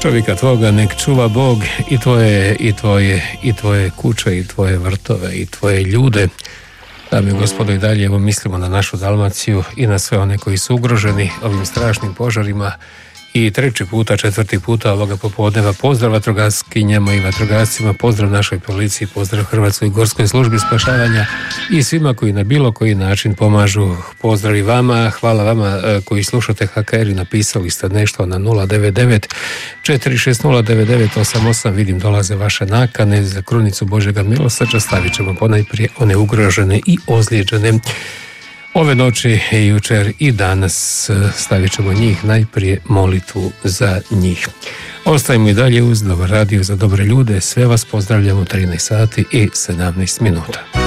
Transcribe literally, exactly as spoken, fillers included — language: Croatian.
Čovjeka tvoga nek čuva Bog i tvoje, i tvoje, i tvoje kuće, i tvoje vrtove, i tvoje ljude. Dame i gospodo, i dalje evo mislimo na našu Dalmaciju i na sve one koji su ugroženi ovim strašnim požarima. I treći puta, četvrti puta ovoga popodneva pozdrav vatrogaskinjama i vatrogascima, pozdrav našoj policiji, pozdrav Hrvatskoj gorskoj službi spašavanja i svima koji na bilo koji način pomažu. Pozdrav i vama, hvala vama koji slušate H K R i napisali ste nešto na nula devet devet četiri šest nula devet devet osam osam. Vidim dolaze vaše nakane za krunicu Božjega milosrđa. Stavit ćemo ponajprije one ugrožene i ozlijeđene. Ove noći, jučer i danas stavit ćemo njih, najprije molitvu za njih. Ostajemo i dalje uz Dobar radio za dobre ljude. Sve vas pozdravljamo, trinaest sati i sedamnaest minuta.